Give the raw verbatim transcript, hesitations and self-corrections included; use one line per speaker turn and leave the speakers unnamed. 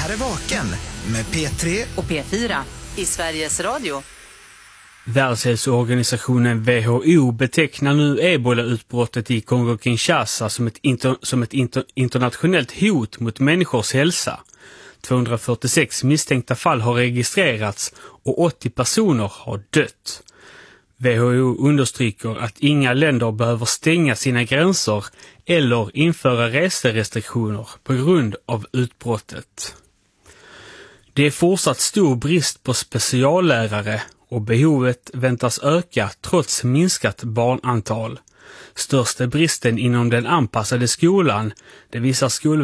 här är Vaken med P tre
och P fyra i Sveriges Radio.
Världshälsoorganisationen W H O betecknar nu ebola-utbrottet i Kongo-Kinshasa som ett, inter, som ett inter, internationellt hot mot människors hälsa. tvåhundrafyrtiosex misstänkta fall har registrerats och åttio personer har dött. W H O understryker att inga länder behöver stänga sina gränser eller införa reserestriktioner på grund av utbrottet. Det är fortsatt stor brist på speciallärare och behovet väntas öka trots minskat barnantal. Största bristen inom den anpassade skolan, det visar Skolverket